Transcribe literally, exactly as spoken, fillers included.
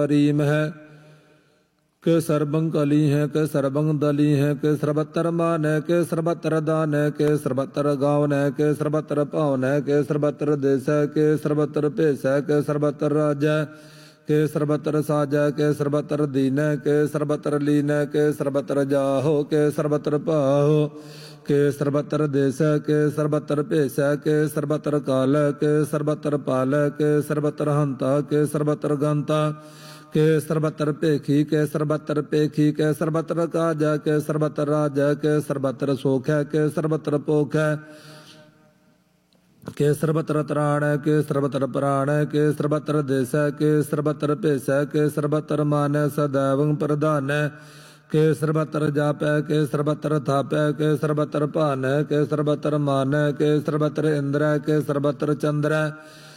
realm ਹੈ ਕਿ ਸਰਬੰ ਕਲੀ ਹੈ ਕਿ ਸਰਬੰ ਦਲੀ ਹੈ ਕਿ ਸਰਬਤਰ ਮਾਨ ਹੈ ਕਿ ਸਰਬਤਰ ਦਾਨ ਹੈ ਕਿ ਸਰਬਤਰ ਗਾਵਨ ਹੈ ਕਿ ਸਰਬਤਰ ਭਾਵਨ ਹੈ ਕਿ ਸਰਬਤਰ ਦੇਸ ਹੈ ਕਿ ਸਰਬਤਰ ਭੇਸ ਹੈ ਕਿ ਸਰਬਤਰ ਰਾਜ ਹੈ ਕਿ ਸਰਬਤਰ ਸਾਜ ਹੈ ਕਿ ਸਰਬਤਰ ਦੀਨ ਹੈ ਕਿ ਸਰਬਤਰ ਲੀਨ ਹੈ ਕਿ ਸਰਬਤਰ ਜਾਹੋ ਕਿ ਸਰਬਤਰ ਭਾਹੋ ਕਿ ਸਰਬਤਰ ਦੇਸ ਹੈ ਕਿ ਸਰਬਤਰ ਭੇਸ ਹੈ ਕਿ ਸਰਬਤਰ ਕਾਲ ਹੈ ਕਿ ਸਰਬਤਰ ਪਾਲ ਹੈ ਕਿ ਸਰਬਤਰ ਹੰਤਾ ਕਿ ਸਰਬਤਰ ਗੰਤਾ ਕਿ ਸਰਬਤਰ ਭੇਖੀ ਕਿ ਸਰਬਤਰ ਭੇਖੀ ਕਿ ਸਰਬਤਰ ਕਾਜ ਹੈ ਕਿ ਸਰਬਤਰ ਰਾਜ ਹੈ ਕਿ ਸਰਬਤਰ ਸੋਖ ਹੈ ਕਿ ਸਰਬਤਰ ਭੋਖ ਹੈ ਕਿ ਸਰਬਤਰ ਤਰਾਣ ਹੈ ਕਿ ਸਰਬਤਰ ਪ੍ਰਾਣ ਹੈ ਕਿ ਸਰਬਤਰ ਦੇਸ ਹੈ ਕਿ ਸਰਬਤਰ ਭੇਸ ਹੈ ਕਿ ਸਰਬਤਰ ਮਾਨ ਹੈ ਸदैवं ਪ੍ਰਧਾਨ ਹੈ ਕਿ ਸਰਬਤਰ ਜਾਪ ਹੈ ਕਿ ਸਰਬਤਰ ਥਾਪ ਹੈ ਕਿ ਸਰਬਤਰ ਭਾਨ ਹੈ ਕਿ ਸਰਬਤਰ ਮਾਨ ਹੈ ਕਿ ਸਰਬਤਰ ਇੰਦਰ ਹੈ ਕਿ ਸਰਬਤਰ ਚੰਦਰ ਹੈ